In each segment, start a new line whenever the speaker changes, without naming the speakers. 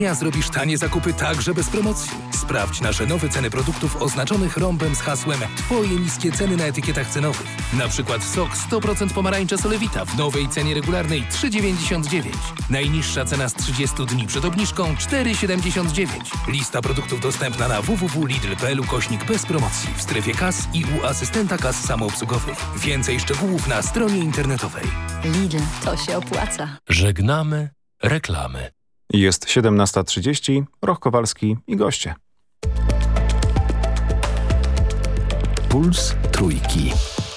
Zrobisz tanie zakupy także bez promocji. Sprawdź nasze nowe ceny produktów oznaczonych rąbem z hasłem Twoje niskie ceny na etykietach cenowych. Na przykład sok 100% pomarańcza Solewita w nowej cenie regularnej 3,99. Najniższa cena z 30 dni przed obniżką 4,79. Lista produktów dostępna na www.lidl.pl / bez promocji w strefie kas i u asystenta kas samoobsługowych. Więcej szczegółów na stronie internetowej.
Lidl, to się opłaca.
Żegnamy reklamy.
Jest 17:30, Roch Kowalski i goście.
Puls Trójki.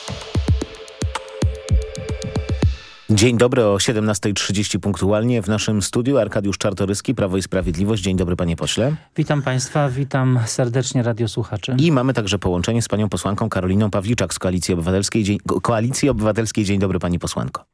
Dzień dobry, o 17:30 punktualnie w naszym studiu Arkadiusz Czartoryski, Prawo i Sprawiedliwość. Dzień dobry, panie pośle.
Witam państwa, witam serdecznie radiosłuchaczy.
I mamy także połączenie z panią posłanką Karoliną Pawliczak z Koalicji Obywatelskiej. Dzień dobry, pani posłanko.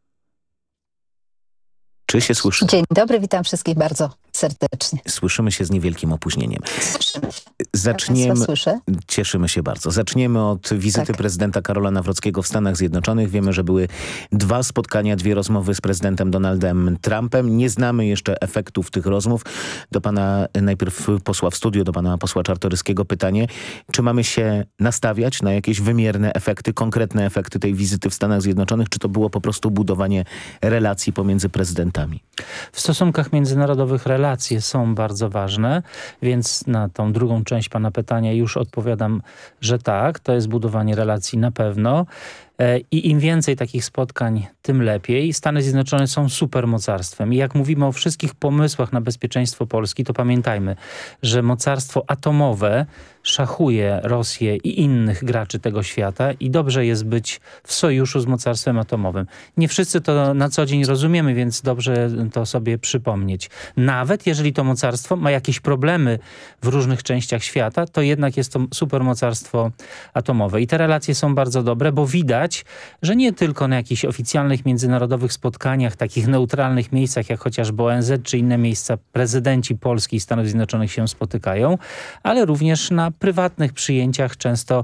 Czy się słyszy?
Dzień dobry, witam wszystkich bardzo serdecznie.
Słyszymy się z niewielkim opóźnieniem.
Słyszymy się.
Zaczniemy.
Ja słyszę.
Cieszymy się bardzo. Zaczniemy od wizyty prezydenta Karola Nawrockiego w Stanach Zjednoczonych. Wiemy, że były 2 spotkania, 2 rozmowy z prezydentem Donaldem Trumpem. Nie znamy jeszcze efektów tych rozmów. Do pana najpierw posła w studiu, do pana posła Czartoryskiego pytanie. Czy mamy się nastawiać na jakieś wymierne efekty, konkretne efekty tej wizyty w Stanach Zjednoczonych? Czy to było po prostu budowanie relacji pomiędzy prezydentami?
W stosunkach międzynarodowych relacje są bardzo ważne, więc na tą drugą część pana pytania już odpowiadam, że tak, to jest budowanie relacji na pewno. I im więcej takich spotkań, tym lepiej. Stany Zjednoczone są supermocarstwem. I jak mówimy o wszystkich pomysłach na bezpieczeństwo Polski, to pamiętajmy, że mocarstwo atomowe szachuje Rosję i innych graczy tego świata i dobrze jest być w sojuszu z mocarstwem atomowym. Nie wszyscy to na co dzień rozumiemy, więc dobrze to sobie przypomnieć. Nawet jeżeli to mocarstwo ma jakieś problemy w różnych częściach świata, to jednak jest to supermocarstwo atomowe. I te relacje są bardzo dobre, bo widać, że nie tylko na jakichś oficjalnych międzynarodowych spotkaniach, takich neutralnych miejscach jak chociażby ONZ czy inne miejsca, prezydenci Polski i Stanów Zjednoczonych się spotykają, ale również na prywatnych przyjęciach, często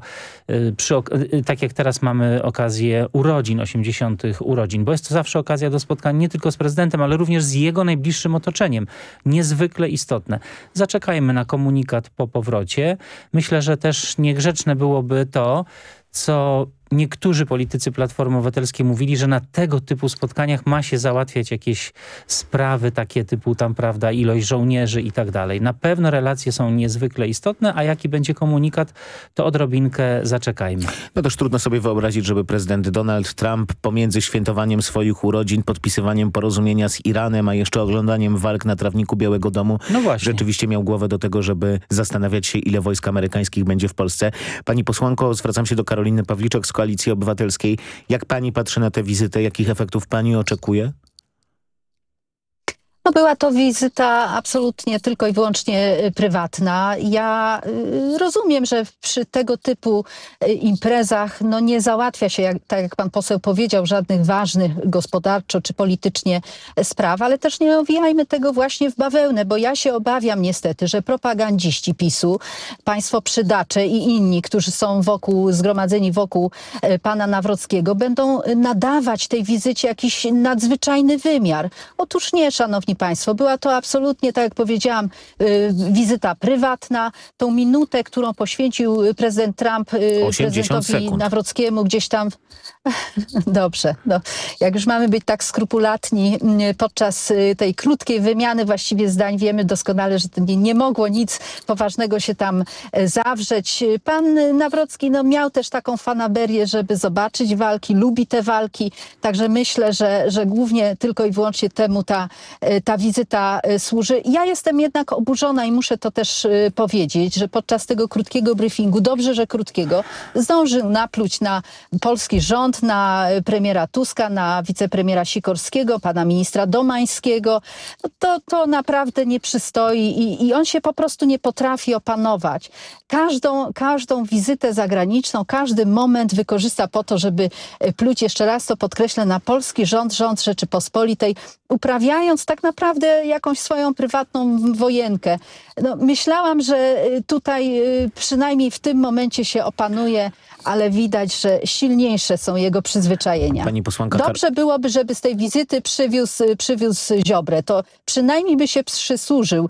tak jak teraz mamy okazję urodzin, 80. urodzin, bo jest to zawsze okazja do spotkań nie tylko z prezydentem, ale również z jego najbliższym otoczeniem. Niezwykle istotne. Zaczekajmy na komunikat po powrocie. Myślę, że też niegrzeczne byłoby to, co niektórzy politycy Platformy Obywatelskiej mówili, że na tego typu spotkaniach ma się załatwiać jakieś sprawy takie typu tam, prawda, ilość żołnierzy i tak dalej. Na pewno relacje są niezwykle istotne, a jaki będzie komunikat, to odrobinkę zaczekajmy.
No też trudno sobie wyobrazić, żeby prezydent Donald Trump pomiędzy świętowaniem swoich urodzin, podpisywaniem porozumienia z Iranem, a jeszcze oglądaniem walk na trawniku Białego Domu, rzeczywiście miał głowę do tego, żeby zastanawiać się, ile wojsk amerykańskich będzie w Polsce. Pani posłanko, zwracam się do Karoliny Pawliczak z Koalicji Obywatelskiej. Jak pani patrzy na tę wizytę? Jakich efektów pani oczekuje?
No była to wizyta absolutnie tylko i wyłącznie prywatna. Ja rozumiem, że przy tego typu imprezach no nie załatwia się, tak jak pan poseł powiedział, żadnych ważnych gospodarczo czy politycznie spraw, ale też nie owijajmy tego właśnie w bawełnę, bo ja się obawiam niestety, że propagandziści PiS-u, państwo przydacze i inni, którzy są zgromadzeni wokół pana Nawrockiego, będą nadawać tej wizycie jakiś nadzwyczajny wymiar. Otóż nie, szanowni państwo, była to absolutnie, tak jak powiedziałam, wizyta prywatna. Tą minutę, którą poświęcił prezydent Trump prezydentowi Nawrockiemu gdzieś tam... Dobrze, no, jak już mamy być tak skrupulatni podczas tej krótkiej wymiany właściwie zdań, wiemy doskonale, że to nie mogło nic poważnego się tam zawrzeć. Pan Nawrocki miał też taką fanaberię, żeby zobaczyć walki, lubi te walki, także myślę, że głównie tylko i wyłącznie temu ta wizyta służy. Ja jestem jednak oburzona i muszę to też powiedzieć, że podczas tego krótkiego briefingu, dobrze, że krótkiego, zdążył napluć na polski rząd, na premiera Tuska, na wicepremiera Sikorskiego, pana ministra Domańskiego. No to naprawdę nie przystoi i on się po prostu nie potrafi opanować. Każdą wizytę zagraniczną, każdy moment wykorzysta po to, żeby pluć, jeszcze raz to podkreślę, na polski rząd Rzeczypospolitej, uprawiając tak naprawdę jakąś swoją prywatną wojenkę. No, myślałam, że tutaj przynajmniej w tym momencie się opanuje, ale widać, że silniejsze są jego przyzwyczajenia.
Pani posłanka
Dobrze byłoby, żeby z tej wizyty przywiózł Ziobrę. To przynajmniej by się przysłużył